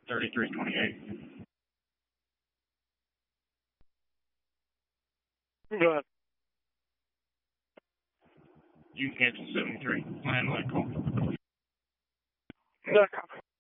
3328. Go ahead. You can cancel 73. Plan like call. No, copy.